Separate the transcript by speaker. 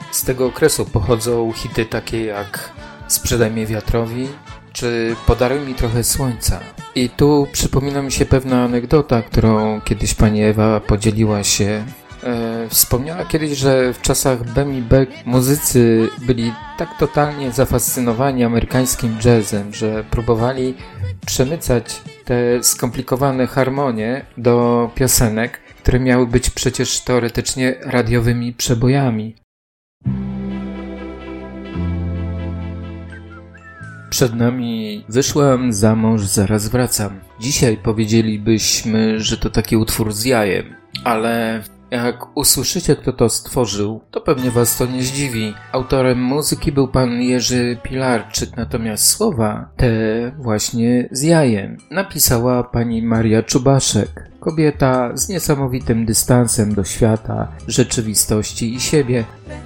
Speaker 1: Z tego okresu pochodzą hity takie jak Sprzedaj mnie wiatrowi czy Podaruj mi trochę słońca. I tu przypomina mi się pewna anegdota, którą kiedyś pani Ewa podzieliła się. Wspomniała kiedyś, że w czasach Bemi Beck muzycy byli tak totalnie zafascynowani amerykańskim jazzem, że próbowali przemycać te skomplikowane harmonie do piosenek, które miały być przecież teoretycznie radiowymi przebojami. Przed nami Wyszłam za mąż, zaraz wracam. Dzisiaj powiedzielibyśmy, że to taki utwór z jajem, ale jak usłyszycie, kto to stworzył, to pewnie was to nie zdziwi. Autorem muzyki był pan Jerzy Pilarczyk, natomiast słowa te właśnie z jajem napisała pani Maria Czubaszek. Kobieta z niesamowitym dystansem do świata, rzeczywistości i siebie.